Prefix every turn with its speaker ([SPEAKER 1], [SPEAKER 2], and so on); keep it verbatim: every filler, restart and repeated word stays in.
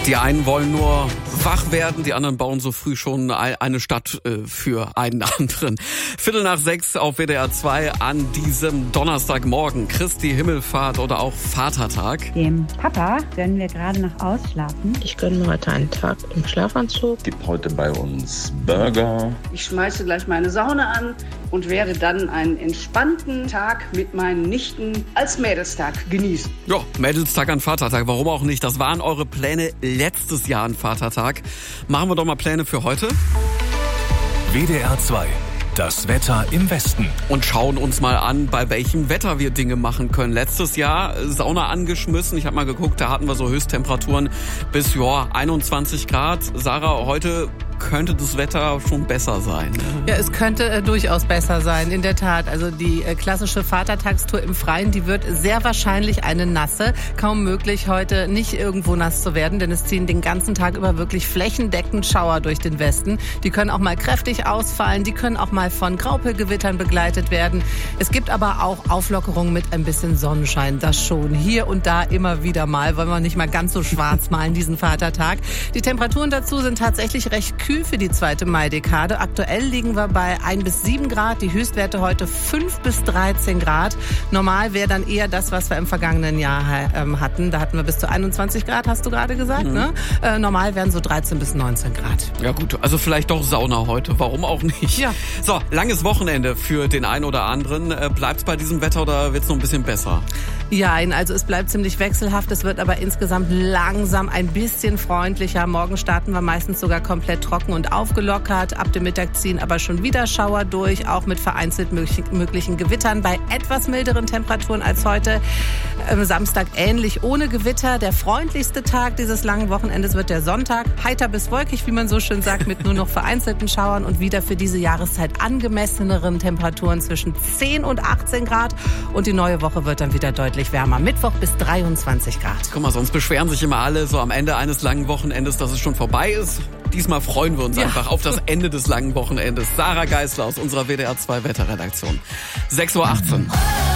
[SPEAKER 1] Die einen wollen nur wach werden, die anderen bauen so früh schon eine Stadt für einen anderen. Viertel nach sechs auf W D R zwei an diesem Donnerstagmorgen. Christi Himmelfahrt oder auch Vatertag.
[SPEAKER 2] Dem Papa gönnen wir gerade noch ausschlafen.
[SPEAKER 3] Ich gönne mir heute einen Tag im Schlafanzug.
[SPEAKER 4] Gibt heute bei uns Burger.
[SPEAKER 5] Ich schmeiße gleich meine Sauna an und werde dann einen entspannten Tag mit meinen Nichten als Mädelstag genießen.
[SPEAKER 1] Ja, Mädelstag an Vatertag, warum auch nicht? Das waren eure Pläne letztes Jahr an Vatertag. Machen wir doch mal Pläne für heute.
[SPEAKER 6] W D R zwei. Das Wetter im Westen.
[SPEAKER 1] Und schauen uns mal an, bei welchem Wetter wir Dinge machen können. Letztes Jahr Sauna angeschmissen. Ich habe mal geguckt, da hatten wir so Höchsttemperaturen bis ja, einundzwanzig Grad. Sarah, heute könnte das Wetter schon besser sein. Ne?
[SPEAKER 7] Ja, es könnte äh, durchaus besser sein, in der Tat. Also die äh, klassische Vatertagstour im Freien, die wird sehr wahrscheinlich eine nasse. Kaum möglich, heute nicht irgendwo nass zu werden, denn es ziehen den ganzen Tag über wirklich flächendeckend Schauer durch den Westen. Die können auch mal kräftig ausfallen, die können auch mal von Graupelgewittern begleitet werden. Es gibt aber auch Auflockerungen mit ein bisschen Sonnenschein, das schon. Hier und da immer wieder mal, wollen wir nicht mal ganz so schwarz malen diesen Vatertag. Die Temperaturen dazu sind tatsächlich recht kühl für die zweite Maidekade. Aktuell liegen wir bei ein bis sieben Grad, die Höchstwerte heute fünf bis dreizehn Grad. Normal wäre dann eher das, was wir im vergangenen Jahr ähm, hatten. Da hatten wir bis zu einundzwanzig Grad, hast du gerade gesagt. Mhm. Ne? Äh, normal wären so dreizehn bis neunzehn Grad.
[SPEAKER 1] Ja gut, also vielleicht doch Sauna heute, warum auch nicht?
[SPEAKER 7] Ja.
[SPEAKER 1] So, langes Wochenende für den einen oder anderen. Äh, bleibt's bei diesem Wetter oder wird's noch ein bisschen besser?
[SPEAKER 7] Ja, also es bleibt ziemlich wechselhaft, es wird aber insgesamt langsam ein bisschen freundlicher. Morgen starten wir meistens sogar komplett trocken und aufgelockert. Ab dem Mittag ziehen aber schon wieder Schauer durch, auch mit vereinzelt möglichen Gewittern bei etwas milderen Temperaturen als heute. Ähm, Samstag ähnlich ohne Gewitter. Der freundlichste Tag dieses langen Wochenendes wird der Sonntag. Heiter bis wolkig, wie man so schön sagt, mit nur noch vereinzelten Schauern und wieder für diese Jahreszeit angemesseneren Temperaturen zwischen zehn und achtzehn Grad. Und die neue Woche wird dann wieder deutlich wärmer. Mittwoch bis dreiundzwanzig Grad.
[SPEAKER 1] Guck mal, sonst beschweren sich immer alle so am Ende eines langen Wochenendes, dass es schon vorbei ist. Diesmal freuen wir uns ja. einfach auf das Ende des langen Wochenendes. Sarah Geisler aus unserer W D R zwei Wetterredaktion. sechs Uhr achtzehn.